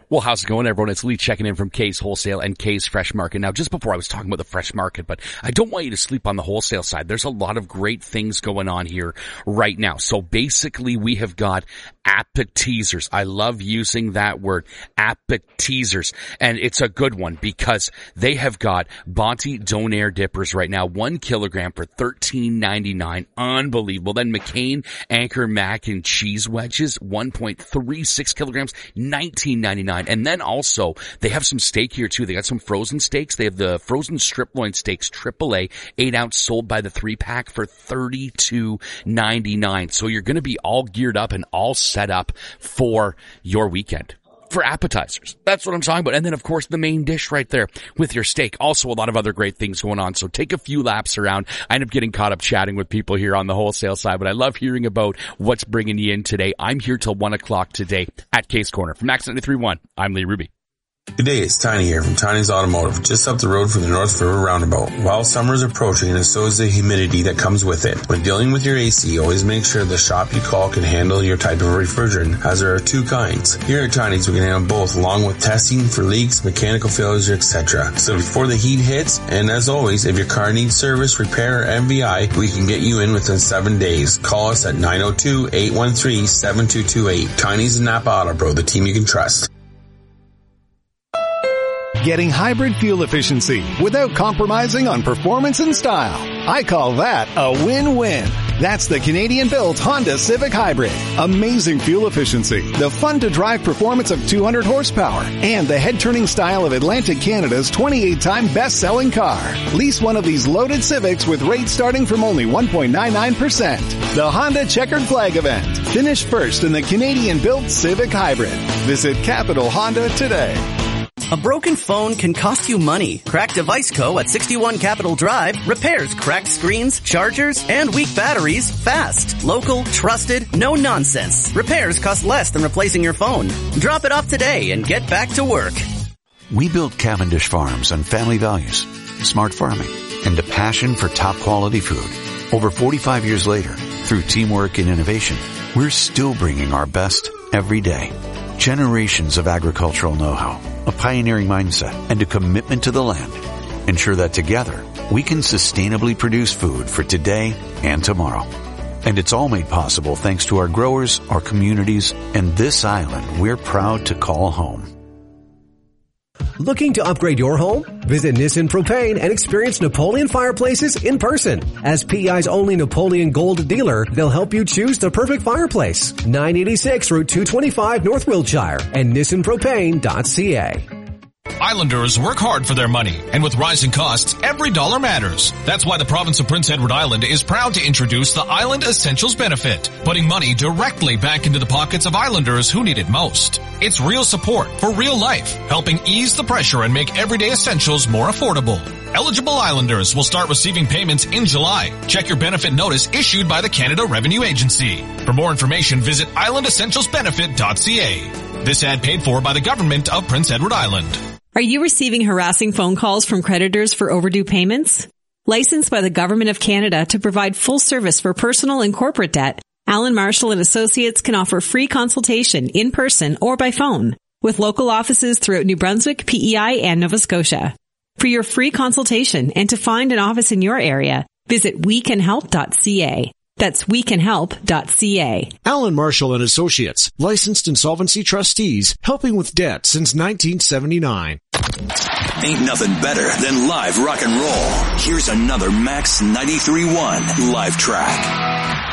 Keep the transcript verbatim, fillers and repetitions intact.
Well, how's it going, everyone? It's Lee checking in from Kay's Wholesale and Kay's Fresh Market. Now, just before I was talking about the fresh market, but I don't want you to sleep on the wholesale side. There's a lot of great things going on here right now. So basically, we have got appetizers. I love using that word, appetizers. And it's a good one because they have got Bonte Donair dippers right now, one kilogram for thirteen ninety-nine. Unbelievable. Then McCain Anchor Mac and Cheese wedges, one point three six kilograms, nineteen ninety-nine. And then also, they have some steak here too. They got some frozen steaks. They have the frozen strip loin steaks, triple A, eight ounce sold by the three pack for thirty-two ninety-nine. So you're going to be all geared up and all set up for your weekend. For appetizers. That's what I'm talking about. And then, of course, the main dish right there with your steak. Also, a lot of other great things going on. So take a few laps around. I end up getting caught up chatting with people here on the wholesale side, but I love hearing about what's bringing you in today. I'm here till one o'clock today at Case Corner. From Max ninety-three point one, I'm Lee Ruby. Good day, it's Tiny here from Tiny's Automotive, just up the road from the North River Roundabout. While summer is approaching, and so is the humidity that comes with it. When dealing with your A C, always make sure the shop you call can handle your type of refrigerant, as there are two kinds. Here at Tiny's, we can handle both, along with testing for leaks, mechanical failures, et cetera. So before the heat hits, and as always, if your car needs service, repair, or M V I, we can get you in within seven days. Call us at nine oh two, eight one three, seven two two eight. Tiny's and Napa Auto Pro, the team you can trust. Getting hybrid fuel efficiency without compromising on performance and style. I call that a win-win. That's the Canadian-built Honda Civic Hybrid. Amazing fuel efficiency, the fun-to-drive performance of two hundred horsepower, and the head-turning style of Atlantic Canada's twenty-eight time best-selling car. Lease one of these loaded Civics with rates starting from only one point nine nine percent. The Honda Checkered Flag event. Finish first in the Canadian-built Civic Hybrid. Visit Capital Honda today. A broken phone can cost you money. Cracked Device Co. at sixty-one Capitol Drive repairs cracked screens, chargers, and weak batteries fast. Local, trusted, no nonsense. Repairs cost less than replacing your phone. Drop it off today and get back to work. We built Cavendish Farms on family values, smart farming, and a passion for top quality food. Over forty-five years later, through teamwork and innovation, we're still bringing our best every day. Generations of agricultural know-how, a pioneering mindset, and a commitment to the land ensure that together we can sustainably produce food for today and tomorrow. And it's all made possible thanks to our growers, our communities, and this island we're proud to call home. Looking to upgrade your home? Visit Nissan Propane and experience Napoleon fireplaces in person. As P E I's only Napoleon Gold dealer, they'll help you choose the perfect fireplace. nine eighty-six Route two twenty-five, North Wiltshire, and nissan propane dot c a. Islanders work hard for their money, and with rising costs, every dollar matters. That's why the province of Prince Edward Island is proud to introduce the Island Essentials Benefit, putting money directly back into the pockets of Islanders who need it most. It's real support for real life, helping ease the pressure and make everyday essentials more affordable. Eligible Islanders will start receiving payments in July. Check your benefit notice issued by the Canada Revenue Agency. For more information, visit island essentials benefit dot c a. This ad paid for by the government of Prince Edward Island. Are you receiving harassing phone calls from creditors for overdue payments? Licensed by the Government of Canada to provide full service for personal and corporate debt, Allen Marshall and Associates can offer free consultation in person or by phone with local offices throughout New Brunswick, P E I, and Nova Scotia. For your free consultation and to find an office in your area, visit we can help dot c a. That's we can help dot c a. Allen Marshall and Associates, licensed insolvency trustees, helping with debt since nineteen seventy-nine. Ain't nothing better than live rock and roll. Here's another Max ninety-three point one live track.